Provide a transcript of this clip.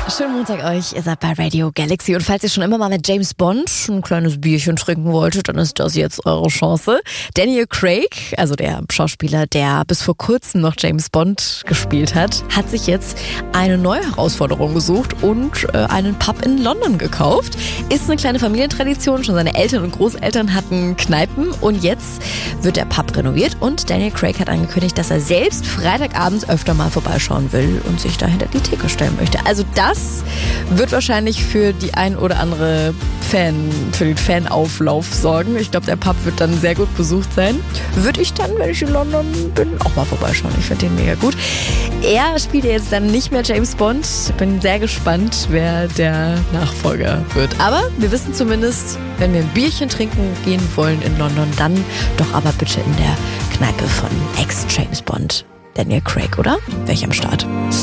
Schönen Montag euch, ihr seid bei Radio Galaxy und falls ihr schon immer mal mit James Bond ein kleines Bierchen trinken wolltet, dann ist das jetzt eure Chance. Daniel Craig, also der Schauspieler, der bis vor kurzem noch James Bond gespielt hat, hat sich jetzt eine neue Herausforderung gesucht und einen Pub in London gekauft. Ist eine kleine Familientradition, schon seine Eltern und Großeltern hatten Kneipen und jetzt wird der Pub renoviert und Daniel Craig hat angekündigt, dass er selbst Freitagabends öfter mal vorbeischauen will und sich da hinter die Theke stellen möchte. Also das wird wahrscheinlich für die ein oder andere für den Fanauflauf sorgen. Ich glaube, der Pub wird dann sehr gut besucht sein. Würde ich dann, wenn ich in London bin, auch mal vorbeischauen. Ich finde den mega gut. Er spielt ja jetzt dann nicht mehr James Bond. Bin sehr gespannt, wer der Nachfolger wird. Aber wir wissen zumindest, wenn wir ein Bierchen trinken gehen wollen in London, dann doch aber bitte in der Kneipe von Ex-James Bond. Daniel Craig, oder? Wäre ich am Start.